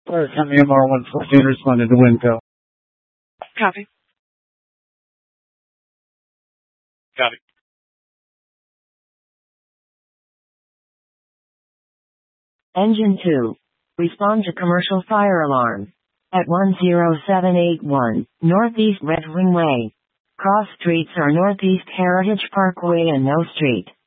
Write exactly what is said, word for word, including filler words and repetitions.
Fire County M R one fourteen responded to Winco. Copy. Copy. Engine two. Respond to commercial fire alarm. At one zero seven eight one, Northeast Red Wing Way. Cross streets are Northeast Heritage Parkway and No Street.